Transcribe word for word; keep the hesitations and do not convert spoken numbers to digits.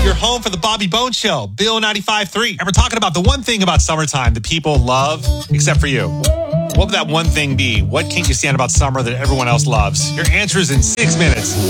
Your home for the Bobby Bone Show, Bill ninety-five point three. And we're talking about the one thing about summertime that people love, except for you. What would that one thing be? What can't you stand about summer that everyone else loves? Your answer is in six minutes.